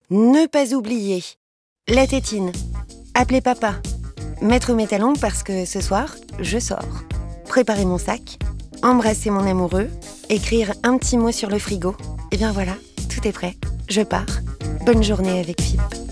Ne pas oublier. La tétine. Appeler papa. Mettre mes talons parce que ce soir, je sors. Préparer mon sac. Embrasser mon amoureux. Écrire un petit mot sur le frigo. Et bien voilà, tout est prêt. Je pars. Bonne journée avec Philippe.